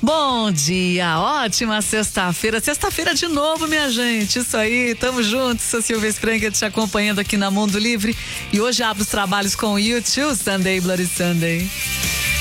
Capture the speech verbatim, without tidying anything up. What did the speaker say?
Bom dia, ótima sexta-feira. Sexta-feira de novo, minha gente. Isso aí, tamo juntos. Sou Silvia Sprenga te acompanhando aqui na Mundo Livre. E hoje abro os trabalhos com o U dois, Sunday Bloody Sunday.